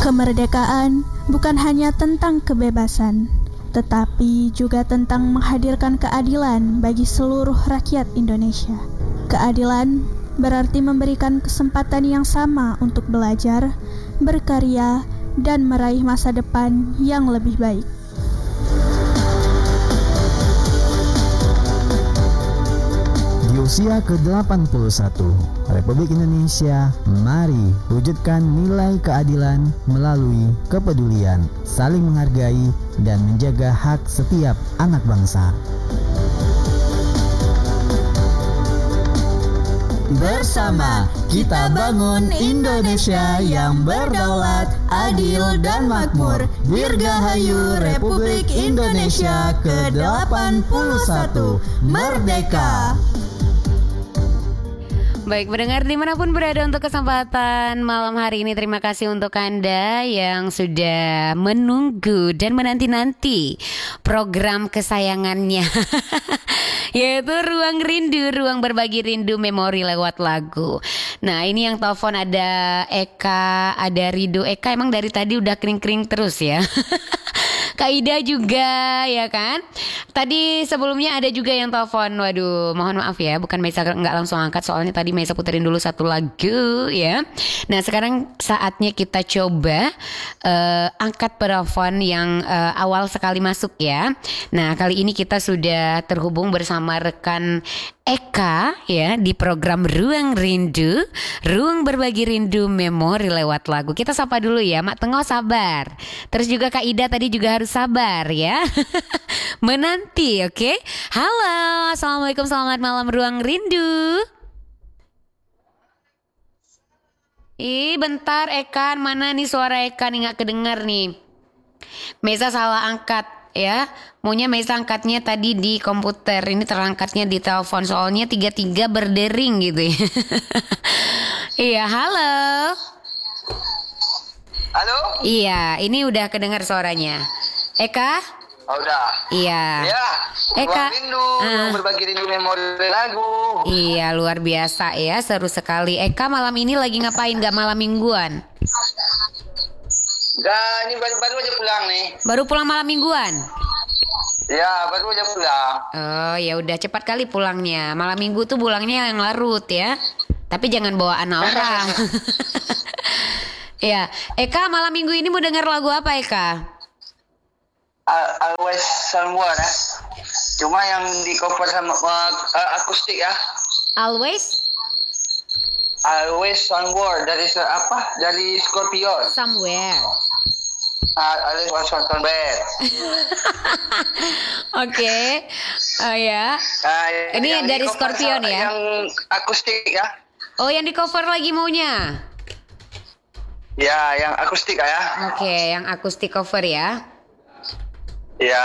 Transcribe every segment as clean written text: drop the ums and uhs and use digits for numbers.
Kemerdekaan bukan hanya tentang kebebasan, tetapi juga tentang menghadirkan keadilan bagi seluruh rakyat Indonesia. Keadilan berarti memberikan kesempatan yang sama untuk belajar, berkarya, dan meraih masa depan yang lebih baik. Di usia ke-81, Republik Indonesia, mari wujudkan nilai keadilan melalui kepedulian, saling menghargai, dan menjaga hak setiap anak bangsa. Bersama kita bangun Indonesia yang berdaulat, adil, dan makmur. Dirgahayu Republik Indonesia ke-81, Merdeka! Baik, mendengar dimanapun berada untuk kesempatan malam hari ini, terima kasih untuk Anda yang sudah menunggu dan menanti-nanti program kesayangannya yaitu Ruang Rindu, ruang berbagi rindu memori lewat lagu. Nah, ini yang telepon ada Eka, ada Rido. Eka emang dari tadi udah kering-kering terus ya. Kak Ida juga ya kan. Tadi sebelumnya ada juga yang telepon. Waduh, mohon maaf ya, bukan Mesa nggak langsung angkat, soalnya tadi Mesa puterin dulu satu lagu ya. Nah, sekarang saatnya kita coba angkat telepon yang awal sekali masuk ya. Nah, kali ini kita sudah terhubung bersama rekan Eka ya di program Ruang Rindu, ruang berbagi rindu memori lewat lagu. Kita sapa dulu ya, Mak Tengok sabar. Terus juga Kak Ida tadi juga harus sabar ya. Menanti, oke? Halo, assalamualaikum, selamat malam Ruang Rindu. Ih, bentar Eka, mana nih suara Eka nih, nggak kedengar nih. Mesa salah angkat ya. Maunya Mesa angkatnya tadi di komputer, ini terangkatnya di telepon, soalnya 33 berdering gitu ya. Iya, halo. Halo? Iya, ini udah kedengar suaranya. Eka? Oh, udah. Iya. Ya. Eka. Ruang rindu, berbagi rindu memori lagu. Iya, luar biasa ya, seru sekali. Eka malam ini lagi ngapain? Gak malam mingguan? Gak, ini baru aja pulang nih. Baru pulang malam mingguan? Ya, baru aja pulang. Oh, ya udah cepat kali pulangnya. Malam minggu tuh pulangnya yang larut ya. Tapi jangan bawa anak orang. Ya, Eka malam minggu ini mau dengar lagu apa Eka? Always Someone ya. Cuma yang di cover sama akustik ya. Always Someone dari apa? Dari Scorpion. Somewhere. Always Somewhere. Oke. Oh ya. Ini dari Scorpion ya. Yang akustik ya. Oh, yang di cover lagi maunya. Ya, yang akustik ya. Oke, yang akustik cover ya. Ya.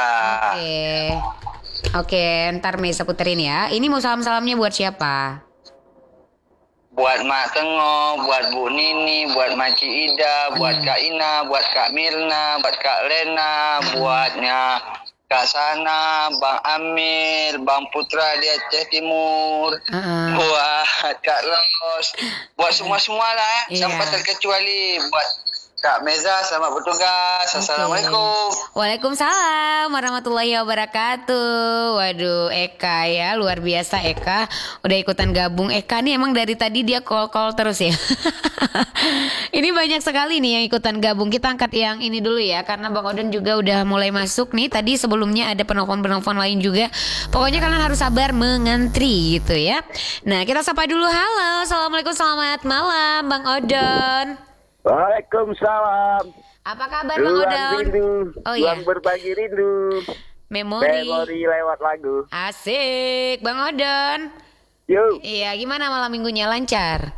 Oke, ntar Mesa puterin ya. Ini mau salam-salamnya buat siapa? Buat Mak Tengok, buat Bu Nini, buat Maci Ida, buat Kak Ina, buat Kak Mirna, buat Kak Lena, buatnya Kak Sana, Bang Amir, Bang Putra di Aceh Timur, buat Kak Ros, buat semua-semua lah sampai terkecuali buat Kak Meza, selamat bertugas. Assalamualaikum. Waalaikumsalam warahmatullahi wabarakatuh. Waduh, Eka ya, luar biasa Eka. Udah ikutan gabung. Eka nih emang dari tadi dia call terus ya. Ini banyak sekali nih yang ikutan gabung. Kita angkat yang ini dulu ya, karena Bang Odon juga udah mulai masuk nih. Tadi sebelumnya ada penelpon lain juga. Pokoknya kalian harus sabar mengantri gitu ya. Nah, kita sapa dulu. Halo, assalamualaikum, selamat malam Bang Odon. Waalaikumsalam. Apa kabar Bang Odon? Rindu, ruang berbagi rindu. Memori lewat lagu. Asik, Bang Odon. Yuk. Iya, gimana malam minggunya, lancar?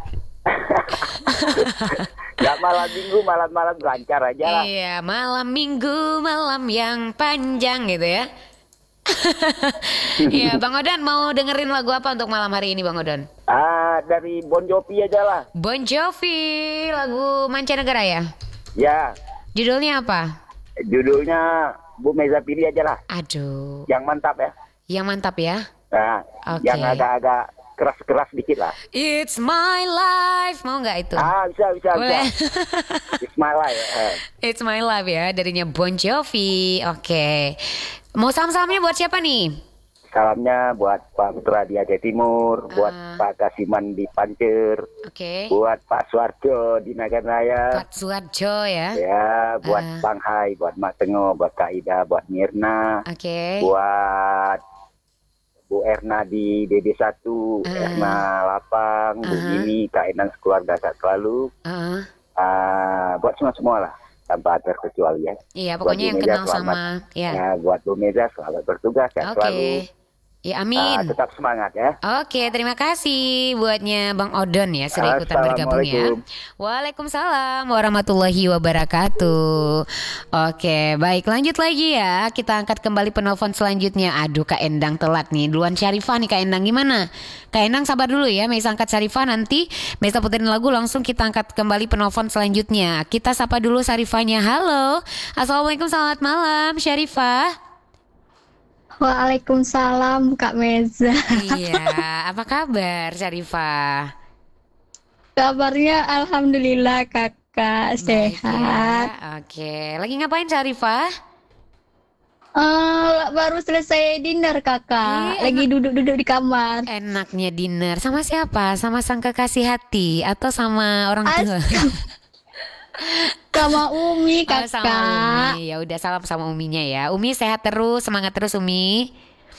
Gak malam minggu, malam-malam lancar aja lah. Iya, malam minggu, malam yang panjang gitu ya. Iya, Bang Odon mau dengerin lagu apa untuk malam hari ini Bang Odon? Dari Bon Jovi aja lah. Bon Jovi, lagu mancanegara ya? Ya. Judulnya apa? Judulnya Bu Meza pilih aja lah. Aduh. Yang mantap ya. Yang mantap ya? Nah, okay. Yang agak-agak keras dikit lah. It's my life. Mau nggak itu? Bisa. Boleh. It's my life. It's my life ya, darinya Bon Jovi. Oke. Mau salam-salamnya buat siapa nih? Salamnya buat Pak Putra di Aceh Timur, buat Pak Kasiman di Pancer, buat Pak Suarjo di Nagan Raya. Pak Suarjo ya. Ya, buat Bang Hai, buat Mak Tengo, buat Kak Ida, buat Mirna. Buat Bu Erna di DD1, Erna Lapang, Bu Gini, Kak Enang sekeluarga sehat selalu. Buat semua lah, tanpa terkecuali ya. Iya, pokoknya yang kenal sama. Ya, buat Bu Meza selamat bertugas, sehat selalu. Ya, amin. Tetap semangat ya. Oke, terima kasih buatnya Bang Odon ya sudah ikutan bergabung ya. Waalaikumsalam warahmatullahi wabarakatuh. Oke, baik, lanjut lagi ya. Kita angkat kembali penelpon selanjutnya. Aduh, Kak Endang telat nih. Duluan Syarifah nih Kak Endang, gimana? Kak Endang sabar dulu ya. Mesa angkat Syarifah, nanti Mesa puterin lagu langsung kita angkat kembali penelpon selanjutnya. Kita sapa dulu Syarifahnya. Halo. Assalamualaikum, selamat malam Syarifah. Waalaikumsalam Kak Meza. Iya, apa kabar Syarifah? Kabarnya alhamdulillah Kakak sehat. Ya. Oke, lagi ngapain Syarifah? Baru selesai dinner Kakak. Lagi duduk-duduk di kamar. Enaknya dinner sama siapa? Sama sang kekasih hati atau sama orang tua? Sama Umi Kakak. Sama Umi. Ya udah, salam sama Uminya ya. Umi sehat terus, semangat terus Umi.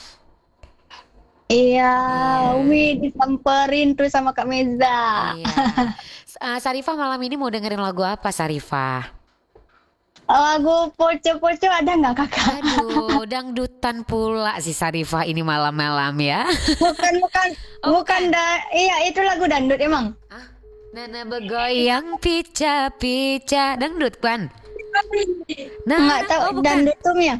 Iya, Umi disamperin terus sama Kak Meza. Iya. Syarifah malam ini mau dengerin lagu apa Syarifah? Lagu poco-poco ada nggak Kakak? Aduh, dangdutan pula si Syarifah ini malam-malam ya. Bukan iya itu lagu dangdut emang. Nana begoyang pica-pica, dangdut kan? Nggak tahu dangdut tuh ya.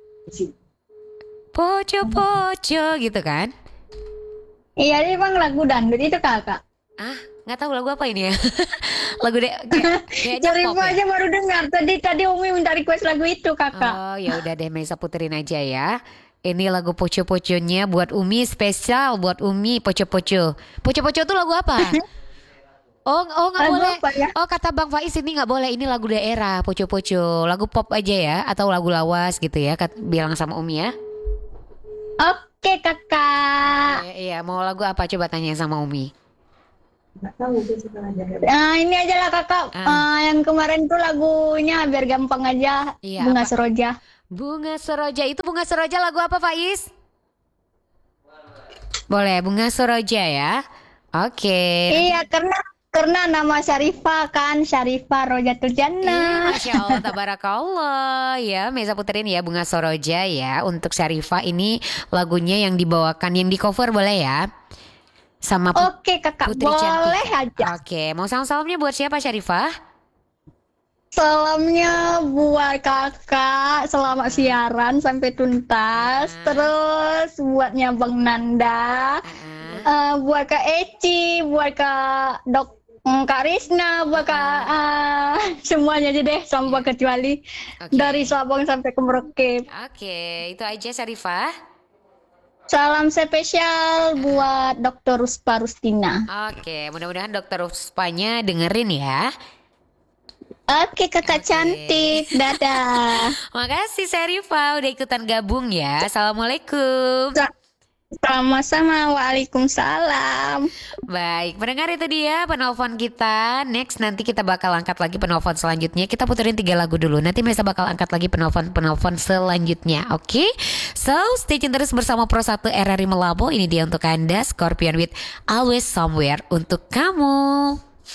Poco-poco gitu kan? Iya, ini emang lagu dangdut itu Kakak. Nggak tahu lagu apa ini ya. Lagu Syarifah aja baru dengar. Tadi Umi minta request lagu itu Kakak. Oh ya udah deh, Mesa puterin aja ya. Ini lagu poco-poconya buat Umi, spesial buat Umi poco-poco. Poco-poco tuh lagu apa? Oh nggak boleh. Ya? Oh kata Bang Faiz ini nggak boleh. Ini lagu daerah, poco-poco. Lagu pop aja ya, atau lagu lawas gitu ya. Bilang sama Umi ya. Oke Kakak. Iya, mau lagu apa? Coba tanya sama Umi. Ini aja lah Kakak. Yang kemarin tuh lagunya biar gampang aja. Iya, Bunga apa? Seroja. Bunga Seroja, itu Bunga Seroja lagu apa Faiz? Boleh, Bunga Seroja ya. Oke. Iya, karena nama Syarifah kan, Syarifah Rojatul Jannah. Masya Allah, tabarakallah ya. Mesa puterin ya Bunga Seroja ya. Untuk Syarifah ini lagunya yang dibawakan, yang di cover boleh ya. Sama Oke Kakak, Putri boleh Cantik. aja. Oke, mau salam-salamnya buat siapa Syarifah? Salamnya buat Kakak, selamat siaran sampai tuntas. Terus buatnya Bang Nanda, buat Kak Eci, buat Kak Risna, buat semuanya aja deh, sampai kecuali dari Sabang sampai ke Merauke. Oke, itu aja Syarifah. Salam spesial buat Dr. Ruspa Rustina. Oke, mudah-mudahan Dokter Ruspanya dengerin ya. Oke Kakak cantik, dadah. Makasih Syarifah udah ikutan gabung ya. Assalamualaikum. Sama-sama, waalaikumsalam. Baik, pendengar itu dia penelpon kita. Next nanti kita bakal angkat lagi penelpon selanjutnya. Kita puterin 3 lagu dulu. Nanti Mesa bakal angkat lagi penelpon selanjutnya. Oke? So, stay tune terus bersama Pro 1 RRI Melabo. Ini dia untuk Anda, Scorpion with Always Somewhere untuk kamu.